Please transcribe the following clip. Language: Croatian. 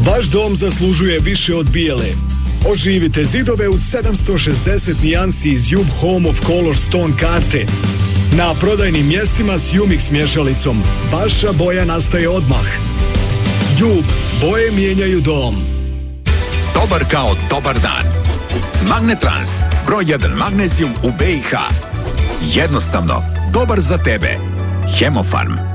Vaš dom zaslužuje više od bijele. Oživite zidove u 760 nijansi iz Jub Home of Color Stone karte. Na prodajnim mjestima s Umix mješalicom. Vaša boja nastaje odmah. Jub, boje mijenjaju dom. Dobar kao dobar dan. Magnetrans, broj 1 magnezijum u BiH. Jednostavno, dobar za tebe. Hemofarm.